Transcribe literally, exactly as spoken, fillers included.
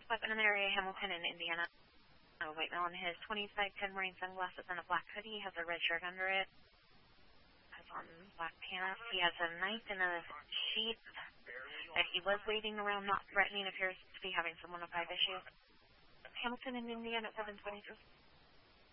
Weapon in the area, Hamilton in Indiana. A white male in his twenty-five ten wearing sunglasses and a black hoodie. Has a red shirt under it. Has on black pants. He has a knife in a sheath. And he was waiting around, not threatening. Appears to be having some one oh five issues. Hamilton in Indiana, seven twenty-two.